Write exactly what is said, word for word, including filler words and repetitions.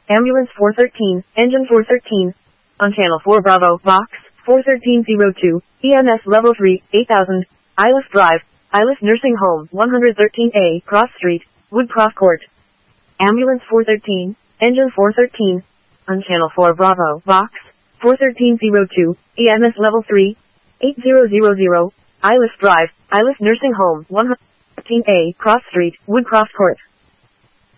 Ambulance four thirteen, Engine four thirteen. On Channel four Bravo, Box, four thirteen oh two, E M S Level three, eight thousand, Ilis Drive, Ilis Nursing Home, one thirteen A, Cross Street, Woodcroft Court. Ambulance four thirteen, Engine four thirteen. On Channel four Bravo, Box, four thirteen oh two, E M S Level three, eight thousand, Ilis Drive, Ilis Nursing Home, one thirteen A, Cross Street, Woodcroft Court.